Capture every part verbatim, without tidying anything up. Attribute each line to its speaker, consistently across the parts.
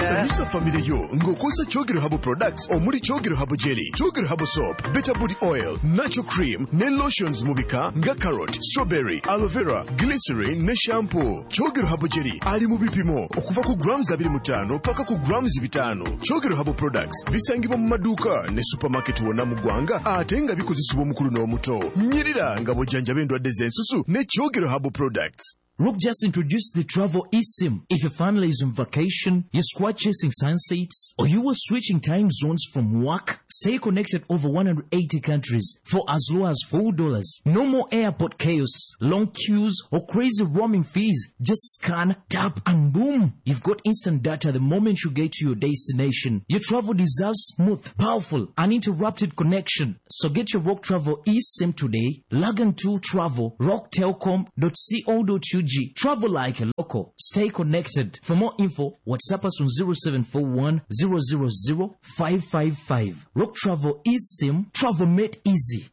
Speaker 1: Sanyusa family yo ngokosa Chogero Habo products omuli Chogero Habo jelly, Chogero Habo soap, Better Body oil, natural cream, ne lotions mubika nga carrot, strawberry, aloe vera, glycerin ne shampoo. Chogero Habo jelly ali mu bipimo okuva ku grams abiri mu ttaano paka ku grams bitano. Chogero Habo products bisangibwa mu maduuka ne supermarket wonna mu ggwanga ate nga bikozesebwa omukulu n'omuto. Nyirira nga bw'ojjanjaba endwadde z'ensusu ne Chogero Habo products.
Speaker 2: Rook just introduced the travel eSIM. If your family is on vacation, you're squad chasing sunsets, or you were switching time zones from work, stay connected over one hundred eighty countries for as low as four dollars. No more airport chaos, long queues, or crazy roaming fees. Just scan, tap, and boom. You've got instant data the moment you get to your destination. Your travel deserves smooth, powerful, uninterrupted connection. So get your Rock Travel eSIM today. Log on to travel rock telcom dot co dot u g. Travel like a local. Stay connected. For more info, WhatsApp us on zero seven four one zero zero zero five five five. Rock Travel eSIM. Travel made easy.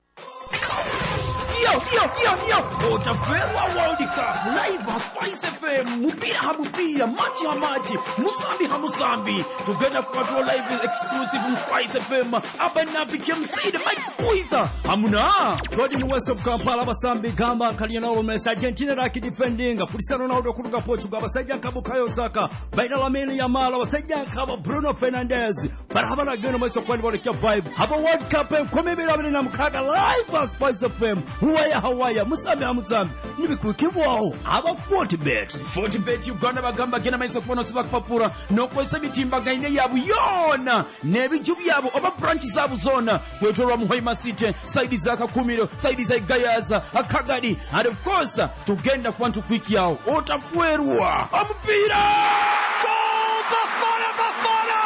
Speaker 3: Yo, yo, yo, yo! Utaferwa World Cup live on Spice F M. Mupira ha mupira, machi ha machi, musambi ha musambi. Together for live exclusive on Spice F M. Abana became say the Mike Squeezer. Hamuna.
Speaker 4: God in West of Kampala basambi gamba Kaliana Romes Argentina raki defending. Cristiano Ronaldo kuruka Portugal basajja Kabukayo Saka. Baina Lamine Yamal basajja Kaba Bruno Fernandes. Barabara gano mweso kwani wale kia vibe. Haba World Cup komebera bine na mkaga live on Spice F M. Huwaya Hawaya musambi ha musambi nibikukibwaho aba forty bet
Speaker 3: forty bet Uganda bagamba gena maiso kubono siba kupapura nokozesa bitimba gaine yabu yona nebiju byabo oba branch zabu zona kwetolwa mu Hoima City side za Kakumiro side za Gayaza Akagadi and of course tugenda kwantu quick yao otafuerwa omupira goal Bafana Bafana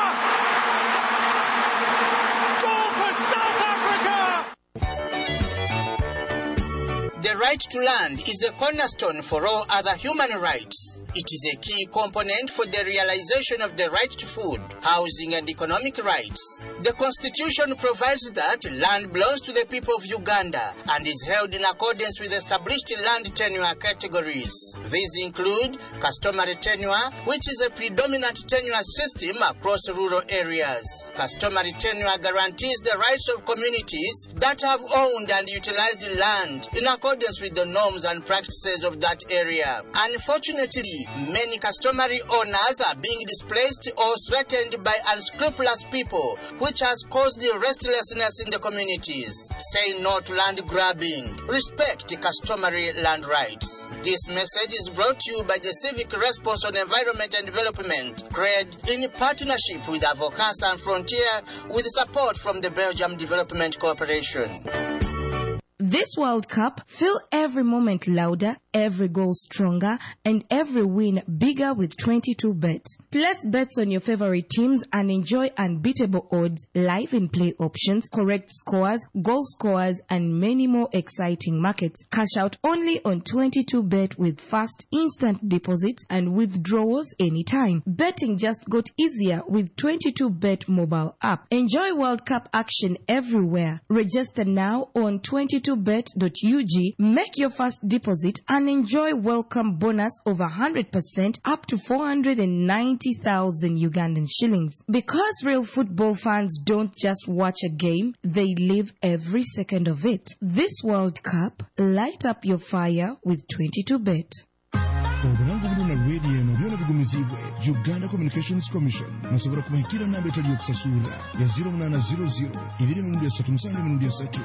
Speaker 3: goal for South Africa.
Speaker 5: The right to land is a cornerstone for all other human rights. It is a key component for the realization of the right to food, housing, and economic rights. The Constitution provides that land belongs to the people of Uganda and is held in accordance with established land tenure categories. These include customary tenure, which is a predominant tenure system across rural areas. Customary tenure guarantees the rights of communities that have owned and utilized the land in accordance with the norms and practices of that area. Unfortunately, many customary owners are being displaced or threatened by unscrupulous people, which has caused the restlessness in the communities. Say no to land grabbing. Respect customary land rights. This message is brought to you by the Civic Response on Environment and Development, C R E D, in partnership with Avocat Sans Frontier, with support from the Belgium Development Corporation.
Speaker 6: This World Cup, feel every moment louder, every goal stronger, and every win bigger with twenty-two bet. Place bets on your favorite teams and enjoy unbeatable odds, live in play options, correct scores, goal scorers, and many more exciting markets. Cash out only on twenty-two bet with fast instant deposits and withdrawals anytime. Betting just got easier with twenty-two bet mobile app. Enjoy World Cup action everywhere. Register now on twenty-two bet dot u g. Make your first deposit and enjoy welcome bonus over one hundred percent up to four hundred ninety thousand Ugandan shillings. Because real football fans don't just watch a game, they live every second of it. This World Cup, light up your fire with twenty-two bet.
Speaker 7: Obulango buno na radio eno byona bigumizibwe Uganda Communications Commission nasobora kubahikira namba etali yokusasula ya zero nine zero zero ibiri mu ndia tatu musange mu ndia tatu.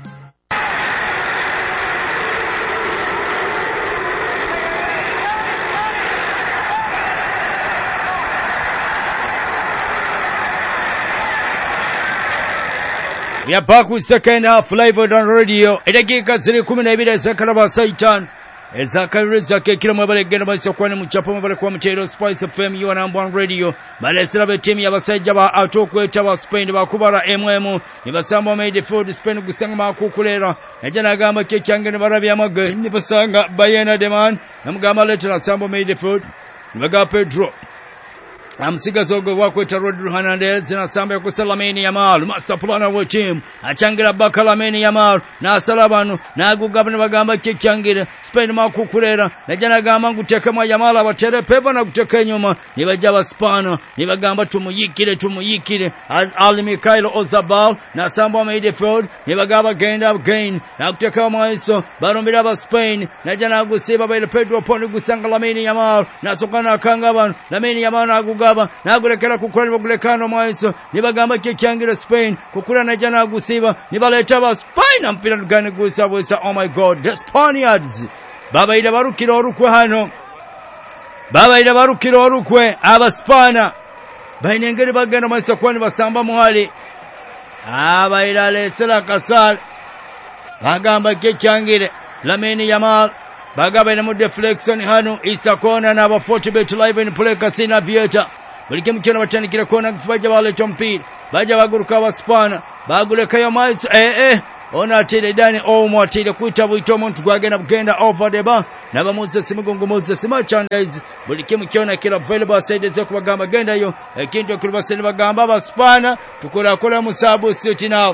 Speaker 4: We are back with second half live on radio. Edakika ziri kumi na ibiri zakaraba saitan. Ezakari zake kila mwabale gena basi okwane muchapo mwabale kwa mchero Spice F M you number one radio. Bale sirabe team ya basajja ba atokweta ba Spain ba kubara M M. Nibasamba made food Spain gusanga makukulera. Ejana gamba kekyange ne barabi amage. Nibasanga bayena demand. Namugamba letera sambo made food. Nibaga Pedro. amusigazi ogwo bwakweta Rodri Hernandez nasamba ku Lamine Yamal master planner wa team achangira baka Lamine Yamal nasala bano nagugabane bagamba kyekyangira Spain makukulera najana gamba nguteka mwa Yamal abatere pepa na kuteka nyuma nibaja baspana nibagamba tumuyikire tumuyikire Ali Mikhail Ozabal nasamba midfield nibagamba genda again na kuteka mwa iso barombira ba Spain najana gusiba ba Pedro Poni gusanga Lamine Yamal nasokana kanga bano Lamine Yamal naguga nagulekera kukola bagulekano mwayiso nibagamba kyekyangira Spain kukula najana gusiba nibaleta ba Spain ampira lugane gusa busa. Oh my god, the Spaniards baba ida barukira orukwe hano baba ida barukira orukwe abaspana bainengeri bagenda mwayiso kwani basamba muhali aba ida letsela kasal bagamba kyekyangira Lamine Yamal bagaba ina mu deflection hano isakona na ba forty bet live in play kasina vieta bulike mukino batandikira kona kufaja wale tompid baja baguruka baspana baguleka ya miles eh eh ona tile dani o mo tile kuita buito muntu gwagenda bugenda over the bar naba muze simugongo muze simachandize bulike mukino kila available side ze kubagamba genda yo ekintu kulibaseni bagamba baspana tukola kola musabu siti now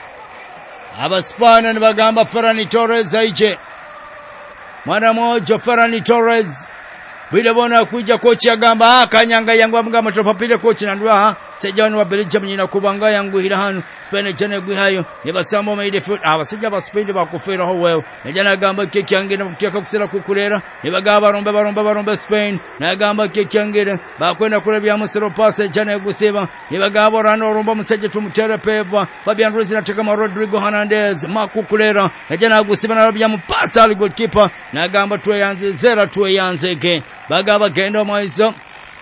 Speaker 4: abaspana nibagamba Ferran Torres aiche mwana moja Ferran Torres bila bona kuja kochi agamba akanyanga yangu amgamba topapile kochi na ndwa sejani wa Belgium nyina kubanga yangu hira hanu Spain jana gwihayo nibasamba maide foot abasija ba Spain bakufera ho well jana agamba keki yangena kuteka kusera kukulera nibagaba rombe barombe barombe Spain na agamba keki yangena bakwenda kulebya musero pass jana guseba nibagaba rano romba museje tumutere peva Fabian Ruiz nateka ma Rodrigo Hernandez makukulera jana guseba na robya mupasa ali goalkeeper na agamba tuwe yanze zera tuwe yanze ke bagaba gendo maizo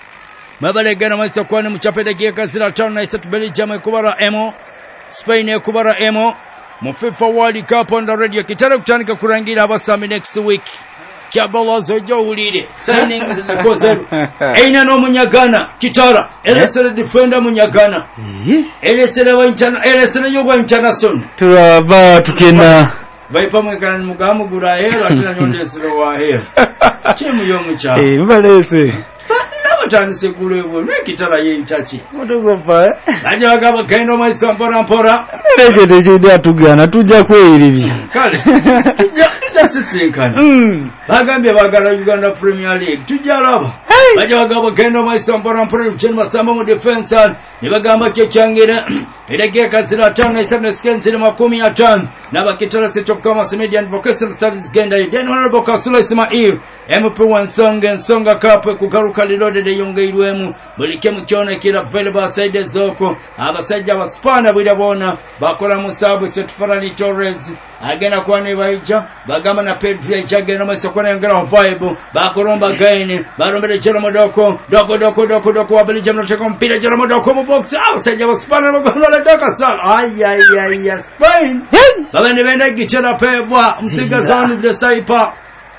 Speaker 4: mabale gendo maizo kwani mchapede kieka zira tano na isatu Belgium kubara emo Spain ekubara emo mu FIFA World Cup on the radio kitara kutanika kurangira abasami next week kyabalozo jowulire signings zikozeru eina no munyagana kitara elesere defender munyagana elesere wanchana elesere yogo international
Speaker 8: turava tukena
Speaker 4: baipa mwekana mugamu gura hero atina nyondesere wa hero chimu yomu cha
Speaker 8: eh mbalese
Speaker 4: nabatanise kulevo nekitala ye itachi
Speaker 8: mudogo pa
Speaker 4: aje bagaba kendo maiso mpora mpora
Speaker 8: rege tejida tugana tujja kweribi
Speaker 4: kale tujja tujja sisinkana mm bagambye bagala Uganda Premier League tujja laba aje bagaba kendo maiso mpora mpora ucheni masamba mu defense ni bagamba kyekyangira erege kazira tano isana skenzile makumi ya tano nabakitala setop kama Media Advocacy Studies genda then honorable Kasula Ismail M P one song and songa kape kugaruka lilode de yongeirwemu bulike mukyone kila available side zoko abasajja baspana bwirabona bakola musabu Ferran Torres agena kwane baija bagama na Pedro jagena masokona yongera vibe bakoromba gaine barombere chero modoko doko doko doko doko wabelija mnateka mpira chero modoko mu box abasajja baspana bagola doka sala ay ay ay Spain babane benda gichera pebwa msigazani de saipa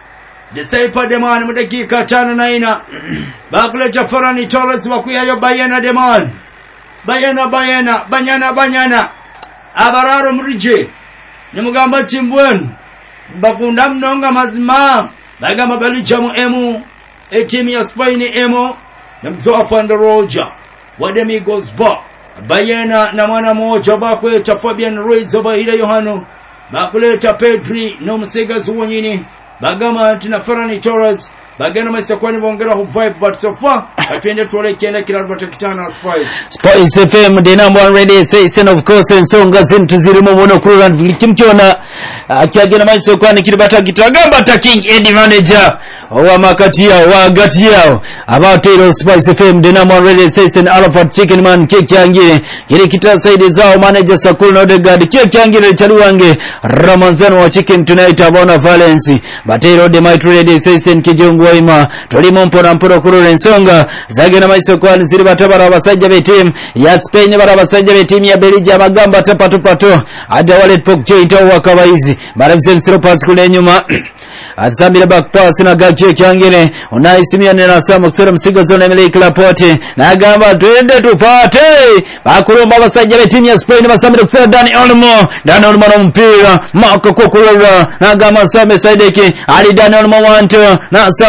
Speaker 4: de saipa de man mu dakika tano na ina bakuleta Ferran Torres bakuyayo bayana de man bayana bayana banyana banyana abararo murije nimugamba chimbwen bakunda mnonga mazima bagamba Belgium emu etimu ya Spain emu namzofa ndo Roger wademi goes ba bayana na mwana moja bakweta Fabian Ruiz obahira Yohano bakuleta Pedri no musigazi wonyini bagama tina Ferran Torres bagana maisa kwani bongera ho vibe but so far atwende tuole kienda kila batakitana five
Speaker 8: Spice F M the number one radio station of course and songa zintu zirimo muno kurura kimchona akiyagena maisa kwani kilibata kitagamba ta King Eddie manager wa makatia wa gatia abatero Spice F M the number one radio station Alpha Chicken Man keki yangire kile kitasaidi zao manager Sakul na Odegard keki yangire chaluwange Ramazan wa Chicken tonight abona Valence batero the Might radio station kijongo ima tolimo mpora mpora kurura ensonga zagena maiso kwani ziri batabara abasajja be team ya Spain bara abasajja be team ya Belgium magamba tapatu pato ada wallet pok joint au wakabaizi barabisen zero pass kule nyuma Azambira back pass na gaje kyangene onaisimia nena sama kusera msigo zone mele klapote na gamba twende tupate bakuromba abasajja be team ya Spain basambira kusera Dani Olmo Dani Olmo no mpira mako kokulura na gamba same saideki ali Dani Olmo wanto na sama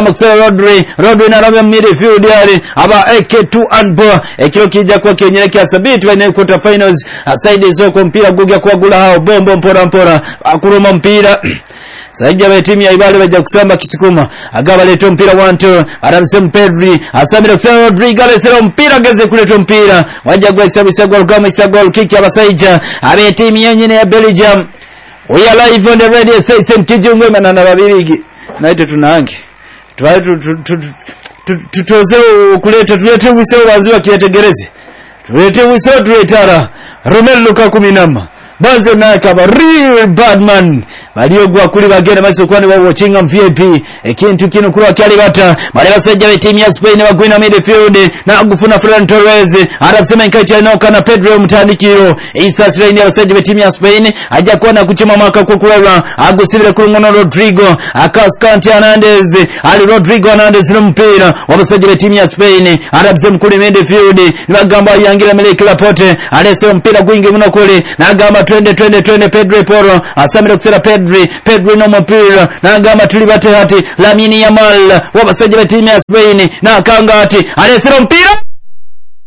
Speaker 8: agamba kusera Rodri Rodri narabya midfield yali aba A K two Anbo ekiro kijja kwa kenyere kya sabiti bane quarter finals aside zoko mpira gugya kwagula hao bombo mpora mpora akuruma mpira Saija wa timu ya Ibale baja kusamba kisikuma agaba leto mpira one two arabise Pedri asamira kusema Rodrigo alesera mpira geze kuleto mpira waja gwa isabisa gol kama isa gol kick ya Saija abe timu yenyine ya Belgium. We are live on the radio station kijungwe manana babirigi naite tunaange tuwae tutoze kuleta tulete wiso waziwa kiategerezi tulete wiso tuletara Romelu Lukaku minama Banzo na kaba real bad man baliyogwa kuli bagenda maso kwani wa watching on V I P ekintu kino kuri akyali bata baleba sajja be team ya Spain bagwina midfield na agufuna Ferran Torres arabsema inkaiti inoka na Pedro mtandikiro East Australia ya sajja be team ya Spain aja kuona kuchuma maka kukulwa agusibire kuri ngono Rodrigo akaskanti Hernandez ali Rodrigo Hernandez no mpira wa sajja be team ya Spain arabsema kuri midfield nibagamba yangira Meleki Laporte alese mpira gwingi muno kuli na agamba twende twende twende Pedro Poro asamira kusera Pedri Pedri no mpira na agamba tuli bate hati Lamine Yamal wa basajja be team ya Spain na kanga hati alesera mpira